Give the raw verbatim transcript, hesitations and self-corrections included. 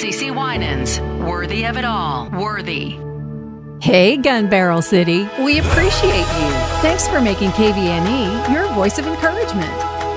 CeCe Winans. Worthy of it all. Worthy. Hey, Gun Barrel City. We appreciate you. Thanks for making K V N E your voice of encouragement.